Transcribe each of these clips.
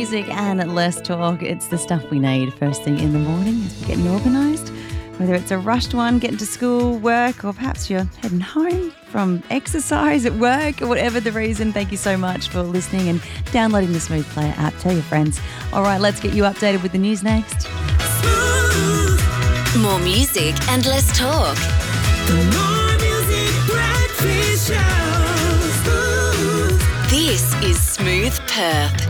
music and less talk. It's the stuff we need first thing in the morning as we're getting organised. Whether it's a rushed one, getting to school, work, or perhaps you're heading home from exercise at work, or whatever the reason, thank you so much for listening and downloading the Smooth Player app. Tell your friends. All right, let's get you updated with the news next. More music and less talk. More music, breakfast show. This is Smooth Perth.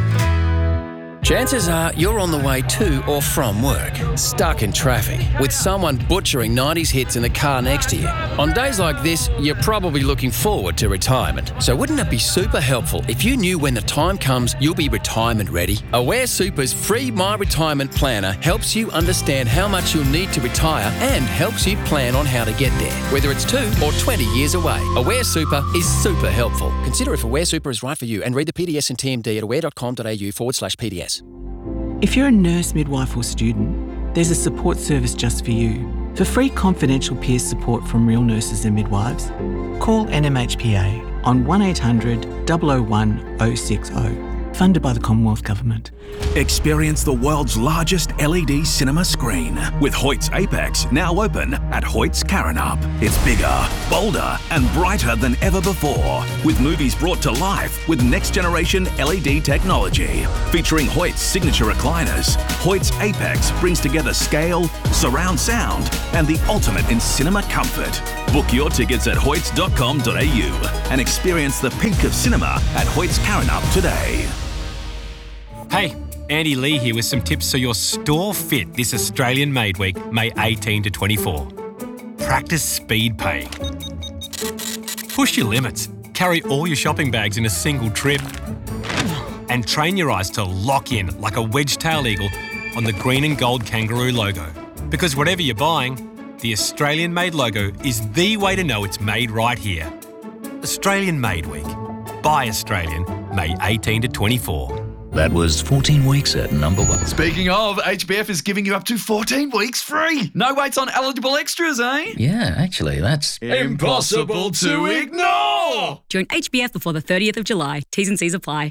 Chances are you're on the way to or from work, stuck in traffic, with someone butchering 90s hits in the car next to you. On days like this, you're probably looking forward to retirement. So wouldn't it be super helpful if you knew when the time comes you'll be retirement ready? Aware Super's free My Retirement Planner helps you understand how much you'll need to retire and helps you plan on how to get there, whether it's 2 or 20 years away. Aware Super is super helpful. Consider if Aware Super is right for you and read the PDS and TMD at aware.com.au/PDS. If you're a nurse, midwife or student, there's a support service just for you. For free confidential peer support from real nurses and midwives, call NMHPA on 1800 001 060, funded by the Commonwealth Government. Experience the world's largest LED cinema screen with Hoyt's Apex now open at Hoyt's Karrinyup. It's bigger, bolder and brighter than ever before, with movies brought to life with next-generation LED technology. Featuring Hoyt's signature recliners, Hoyt's Apex brings together scale, surround sound and the ultimate in cinema comfort. Book your tickets at hoyts.com.au and experience the pink of cinema at Hoyt's Karrinyup today. Hey, Andy Lee here with some tips so your store fit this Australian Made Week, May 18 to 24. Practice speed paying. Push your limits. Carry all your shopping bags in a single trip. And train your eyes to lock in like a wedge-tailed eagle on the green and gold kangaroo logo. Because whatever you're buying, the Australian Made logo is the way to know it's made right here. Australian Made Week. Buy Australian, May 18 to 24. That was 14 weeks at number 1. Speaking of, HBF is giving you up to 14 weeks free. No waits on eligible extras, eh? Yeah, actually, that's impossible to ignore. Join HBF before the 30th of July. T's and C's apply.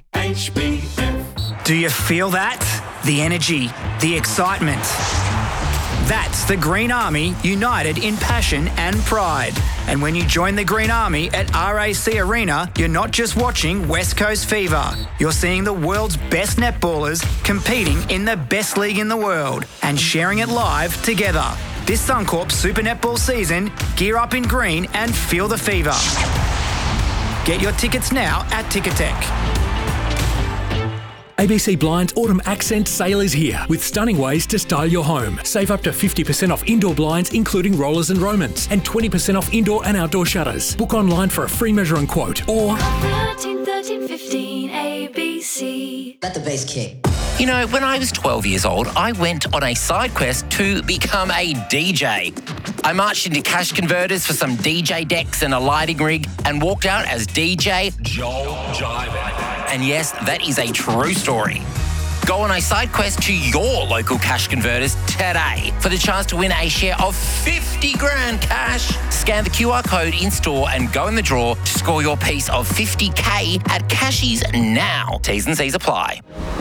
HBF. Do you feel that? The energy, the excitement. That's the Green Army united in passion and pride. And when you join the Green Army at RAC Arena, you're not just watching West Coast Fever. You're seeing the world's best netballers competing in the best league in the world and sharing it live together. This Suncorp Super Netball season, gear up in green and feel the fever. Get your tickets now at Ticketek. ABC Blinds Autumn Accent Sale is here with stunning ways to style your home. Save up to 50% off indoor blinds, including rollers and Romans, and 20% off indoor and outdoor shutters. Book online for a free measure and quote, or 13, 15 ABC. Let the bass kick. You know, when I was 12 years old, I went on a side quest to become a DJ. I marched into cash converters for some DJ decks and a lighting rig and walked out as DJ Joel Jive. And yes, that is a true story. Go on a side quest to your local cash converters today for the chance to win a share of 50 grand cash. Scan the QR code in store and go in the draw to score your piece of 50K at Cashies now. T's and C's apply.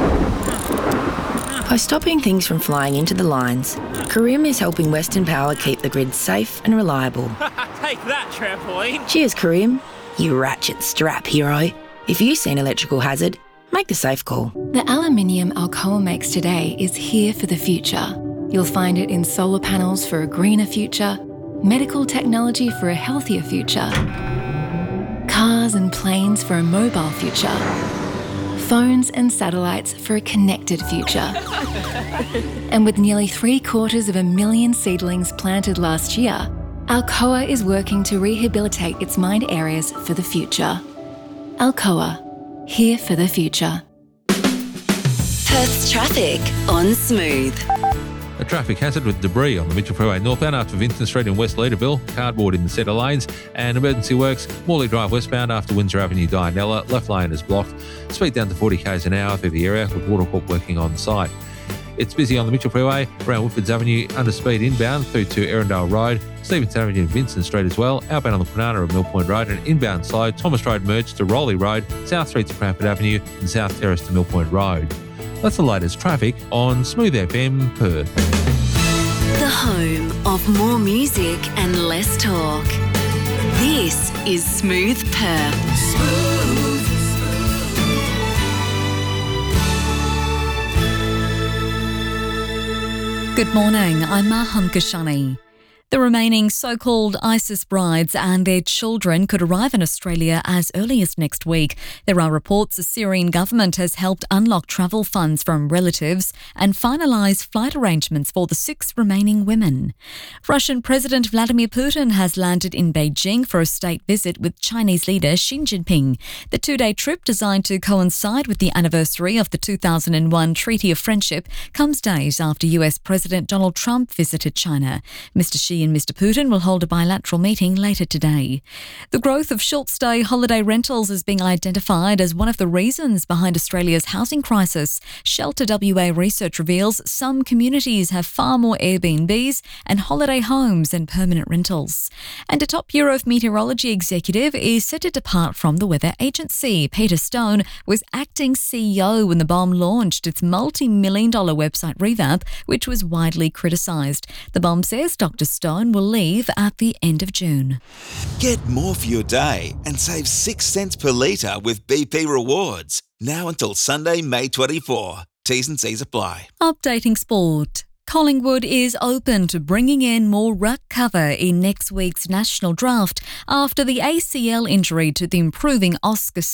By stopping things from flying into the lines, Careem is helping Western Power keep the grid safe and reliable. Take that, trampoline. Cheers, Careem, you ratchet strap hero. If you see an electrical hazard, make the safe call. The aluminium Alcoa makes today is here for the future. You'll find it in solar panels for a greener future, medical technology for a healthier future, cars and planes for a mobile future, phones and satellites for a connected future. And with nearly 750,000 seedlings planted last year, Alcoa is working to rehabilitate its mined areas for the future. Alcoa, here for the future. Perth's traffic on Smooth. A traffic hazard with debris on the Mitchell Freeway northbound after Vincent Street in West Leederville, cardboard in the set of lanes, and emergency works Morley Drive westbound after Windsor Avenue Dianella, left lane is blocked. Speed down to 40 k's an hour through the area with Watercorp working on site. It's busy on the Mitchell Freeway around Woodfords Avenue under speed inbound through to Erindale Road, Stevenson Avenue and Vincent Street as well, outbound on the Kwinana of Mill Point Road, and inbound slow Thomas Road merge to Rowley Road, South Street to Cranford Avenue and South Terrace to Mill Point Road. That's the latest traffic on Smooth FM Perth. The home of more music and less talk. This is Smooth Perth. Good morning, I'm Maham Kashani. The remaining so-called ISIS brides and their children could arrive in Australia as early as next week. There are reports the Syrian government has helped unlock travel funds from relatives and finalise flight arrangements for the 6 remaining women. Russian President Vladimir Putin has landed in Beijing for a state visit with Chinese leader Xi Jinping. The 2-day trip, designed to coincide with the anniversary of the 2001 Treaty of Friendship, comes days after US President Donald Trump visited China. Mr. Xi and Mr. Putin will hold a bilateral meeting later today. The growth of short-stay holiday rentals is being identified as one of the reasons behind Australia's housing crisis. Shelter WA research reveals some communities have far more Airbnbs and holiday homes than permanent rentals. And a top Bureau of Meteorology executive is set to depart from the weather agency. Peter Stone was acting CEO when the BOM launched its multi-million-dollar website revamp, which was widely criticised. The BOM says Dr. Stone will leave at the end of June. Get more for your day and save 6 cents per litre with BP Rewards. Now until Sunday, May 24. T's and C's apply. Updating sport. Collingwood is open to bringing in more ruck cover in next week's national draft after the ACL injury to the improving Oscar